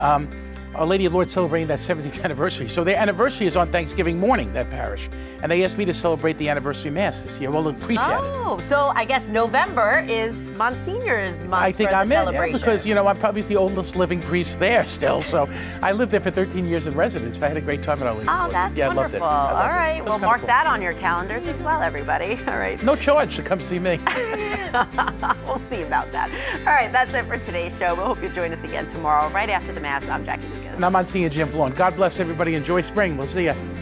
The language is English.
Our Lady of Lourdes celebrating that 70th anniversary. So their anniversary is on Thanksgiving morning, that parish. And they asked me to celebrate the anniversary Mass this year. Well, they'll preach at it. Oh, so I guess November is Monsignor's month I think for the I'm celebration. in, because, you know, I'm probably the oldest living priest there still. So I lived there for 13 years in residence. But I had a great time at Our Lady of Lourdes. That's yeah, wonderful. I loved it. All right, So well, it's kinda mark cool. that on your calendars as well, everybody. All right. No charge to come see me. We'll see about that. All right, that's it for today's show. We hope you'll join us again tomorrow, right after the Mass. I'm Jackie Lucas. And I'm Monsignor Jim Vaughn. God bless everybody. Enjoy spring. We'll see you.